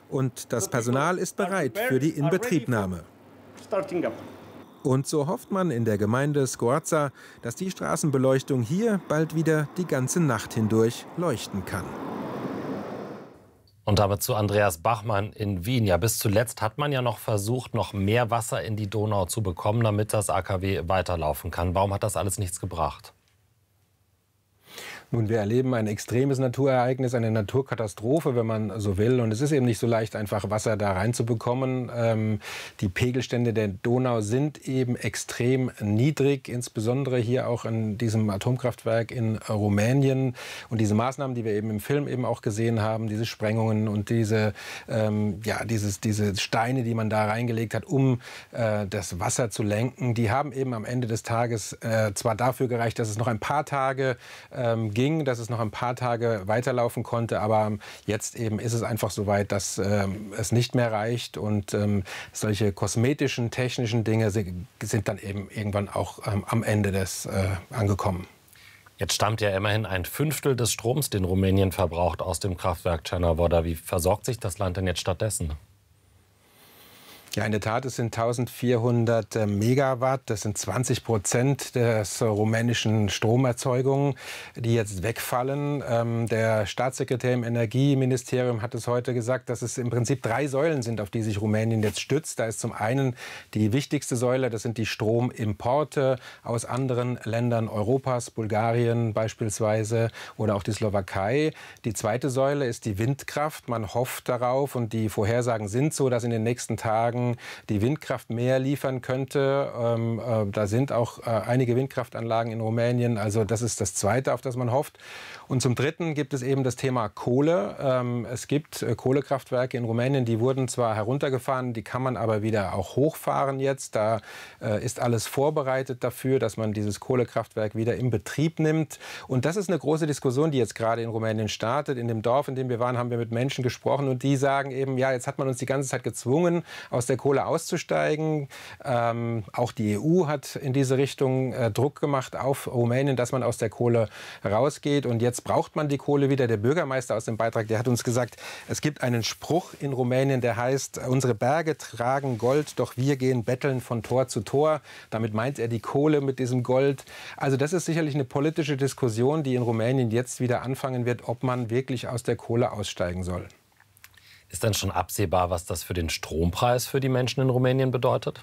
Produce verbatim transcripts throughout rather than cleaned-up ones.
Und das Personal ist bereit für die Inbetriebnahme. Und so hofft man in der Gemeinde Scorza, dass die Straßenbeleuchtung hier bald wieder die ganze Nacht hindurch leuchten kann. Und damit zu Andreas Bachmann in Wien. Ja, bis zuletzt hat man ja noch versucht, noch mehr Wasser in die Donau zu bekommen, damit das A K W weiterlaufen kann. Warum hat das alles nichts gebracht? Nun, wir erleben ein extremes Naturereignis, eine Naturkatastrophe, wenn man so will. Und es ist eben nicht so leicht, einfach Wasser da reinzubekommen. Ähm, die Pegelstände der Donau sind eben extrem niedrig, insbesondere hier auch in diesem Atomkraftwerk in Rumänien. Und diese Maßnahmen, die wir eben im Film eben auch gesehen haben, diese Sprengungen und diese, ähm, ja, dieses, diese Steine, die man da reingelegt hat, um äh, das Wasser zu lenken, die haben eben am Ende des Tages äh, zwar dafür gereicht, dass es noch ein paar Tage ähm, ging, dass es noch ein paar Tage weiterlaufen konnte, aber jetzt eben ist es einfach so weit, dass ähm, es nicht mehr reicht und ähm, solche kosmetischen, technischen Dinge sind, sind dann eben irgendwann auch ähm, am Ende des äh, angekommen. Jetzt stammt ja immerhin ein Fünftel des Stroms, den Rumänien verbraucht, aus dem Kraftwerk Cernavodă. Wie versorgt sich das Land denn jetzt stattdessen? Ja, in der Tat, es sind eintausendvierhundert Megawatt. Das sind zwanzig Prozent des rumänischen Stromerzeugung, die jetzt wegfallen. Ähm, der Staatssekretär im Energieministerium hat es heute gesagt, dass es im Prinzip drei Säulen sind, auf die sich Rumänien jetzt stützt. Da ist zum einen die wichtigste Säule, das sind die Stromimporte aus anderen Ländern Europas, Bulgarien beispielsweise oder auch die Slowakei. Die zweite Säule ist die Windkraft. Man hofft darauf und die Vorhersagen sind so, dass in den nächsten Tagen die Windkraft mehr liefern könnte. Ähm, äh, da sind auch äh, einige Windkraftanlagen in Rumänien. Also das ist das Zweite, auf das man hofft. Und zum Dritten gibt es eben das Thema Kohle. Ähm, es gibt äh, Kohlekraftwerke in Rumänien, die wurden zwar heruntergefahren, die kann man aber wieder auch hochfahren jetzt. Da äh, ist alles vorbereitet dafür, dass man dieses Kohlekraftwerk wieder in Betrieb nimmt. Und das ist eine große Diskussion, die jetzt gerade in Rumänien startet. In dem Dorf, in dem wir waren, haben wir mit Menschen gesprochen und die sagen eben, ja, jetzt hat man uns die ganze Zeit gezwungen, aus der Kohle auszusteigen. Ähm, auch die E U hat in diese Richtung äh, Druck gemacht auf Rumänien, dass man aus der Kohle rausgeht. Und jetzt braucht man die Kohle wieder. Der Bürgermeister aus dem Beitrag, der hat uns gesagt, es gibt einen Spruch in Rumänien, der heißt, unsere Berge tragen Gold, doch wir gehen betteln von Tor zu Tor. Damit meint er die Kohle mit diesem Gold. Also das ist sicherlich eine politische Diskussion, die in Rumänien jetzt wieder anfangen wird, ob man wirklich aus der Kohle aussteigen soll. Ist denn schon absehbar, was das für den Strompreis für die Menschen in Rumänien bedeutet?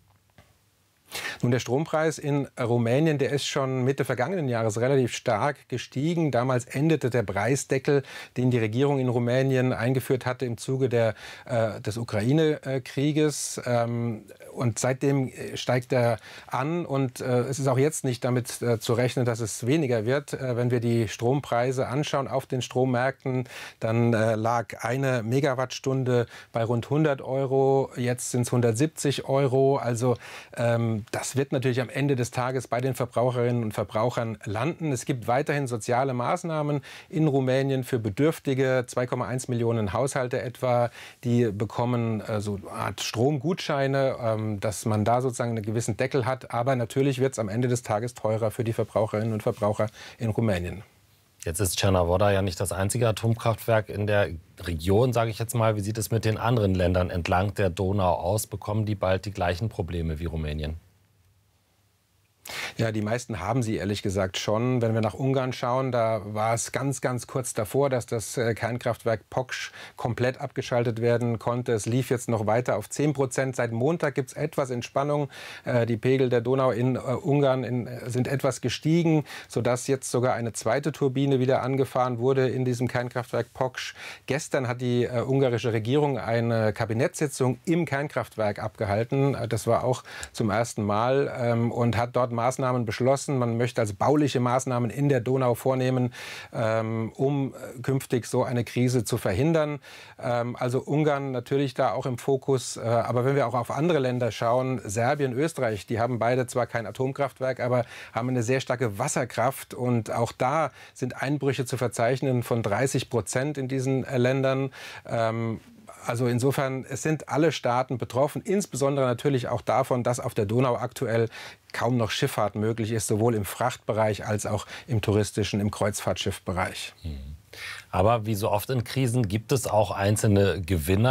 Nun, der Strompreis in Rumänien, der ist schon Mitte vergangenen Jahres relativ stark gestiegen. Damals endete der Preisdeckel, den die Regierung in Rumänien eingeführt hatte im Zuge der, äh, des Ukraine-Krieges. Ähm, und seitdem steigt er an. Und äh, es ist auch jetzt nicht damit äh, zu rechnen, dass es weniger wird. Äh, wenn wir die Strompreise anschauen auf den Strommärkten, dann äh, lag eine Megawattstunde bei rund hundert Euro. Jetzt sind es hundertsiebzig Euro. Also ähm, das wird natürlich am Ende des Tages bei den Verbraucherinnen und Verbrauchern landen. Es gibt weiterhin soziale Maßnahmen in Rumänien für Bedürftige. zwei Komma eins Millionen Haushalte etwa, die bekommen äh, so eine Art Stromgutscheine, ähm, dass man da sozusagen einen gewissen Deckel hat. Aber natürlich wird es am Ende des Tages teurer für die Verbraucherinnen und Verbraucher in Rumänien. Jetzt ist Cernavodă ja nicht das einzige Atomkraftwerk in der Region, sage ich jetzt mal. Wie sieht es mit den anderen Ländern entlang der Donau aus? Bekommen die bald die gleichen Probleme wie Rumänien? Ja, die meisten haben sie ehrlich gesagt schon. Wenn wir nach Ungarn schauen, da war es ganz, ganz kurz davor, dass das Kernkraftwerk Poksch komplett abgeschaltet werden konnte. Es lief jetzt noch weiter auf zehn Prozent. Seit Montag gibt es etwas Entspannung. Die Pegel der Donau in Ungarn in, sind etwas gestiegen, sodass jetzt sogar eine zweite Turbine wieder angefahren wurde in diesem Kernkraftwerk Poksch. Gestern hat die äh, ungarische Regierung eine Kabinettssitzung im Kernkraftwerk abgehalten. Das war auch zum ersten Mal ähm, und hat dort Maßnahmen beschlossen. Man möchte also bauliche Maßnahmen in der Donau vornehmen, ähm, um künftig so eine Krise zu verhindern. Ähm, also Ungarn natürlich da auch im Fokus. Äh, aber wenn wir auch auf andere Länder schauen, Serbien, Österreich, die haben beide zwar kein Atomkraftwerk, aber haben eine sehr starke Wasserkraft. Und auch da sind Einbrüche zu verzeichnen von dreißig Prozent in diesen äh, Ländern. Ähm, Also insofern, es sind alle Staaten betroffen, insbesondere natürlich auch davon, dass auf der Donau aktuell kaum noch Schifffahrt möglich ist, sowohl im Frachtbereich als auch im touristischen, im Kreuzfahrtschiffbereich. Aber wie so oft in Krisen gibt es auch einzelne Gewinner.